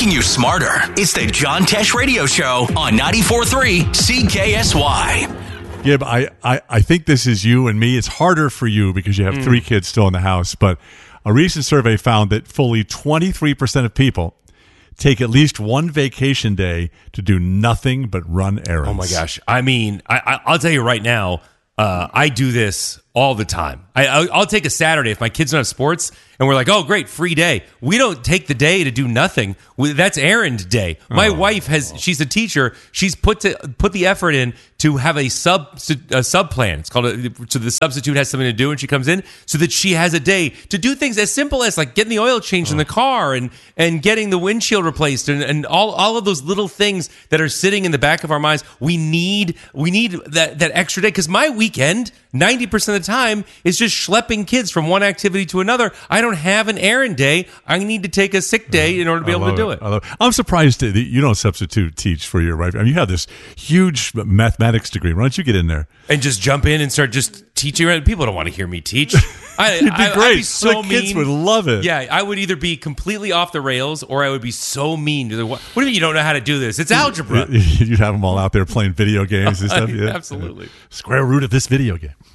making you smarter. It's the John Tesh Radio Show on 94.3 CKSY. Gib, I think this is you and me. It's harder for you because you have 3 kids still in the house. But a recent survey found that fully 23% of people take at least one vacation day to do nothing but run errands. Oh, my gosh. I mean, I'll tell you right now, I do this all the time. I'll take a Saturday if my kids don't have sports and we're like, oh, great, free day. We don't take the day to do nothing. That's errand day. My wife she's a teacher. She's put the effort in to have a sub plan. It's called so the substitute has something to do and she comes in so that she has a day to do things as simple as like getting the oil changed in the car and getting the windshield replaced and all of those little things that are sitting in the back of our minds. We need that extra day because my weekend 90% of the time is just schlepping kids from one activity to another. I don't have an errand day. I need to take a sick day in order to be able to do it. I'm surprised that you don't substitute teach for your wife. I mean, you have this huge mathematics degree. Why don't you get in there and just jump in and start just teaching? People don't want to hear me teach. You'd be great. I'd be so the kids would love it. Yeah, I would either be completely off the rails or I would be so mean to what do you mean you don't know how to do this? It's algebra. You'd have them all out there playing video games and stuff. Yeah. Absolutely. Square root of this video game.